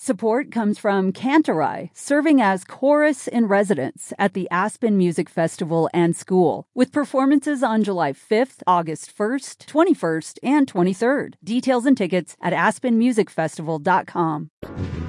Support comes from Cantorai, serving as chorus in residence at the Aspen Music Festival and School, with performances on July 5th, August 1st, 21st, and 23rd. Details and tickets at aspenmusicfestival.com.